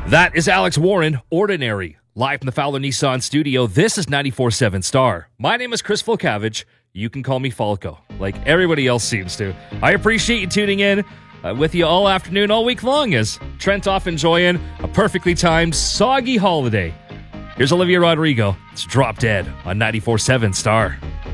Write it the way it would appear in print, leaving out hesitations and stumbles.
That is Alex Warren, Ordinary, live from the Fowler Nissan studio. This is 94.7 Star. My name is Chris Fulcavage. You can call me Falco, like everybody else seems to. I appreciate you tuning in with you all afternoon, all week long, as Trent off enjoying a perfectly timed, soggy holiday. Here's Olivia Rodrigo. It's Drop Dead on 94.7 Star.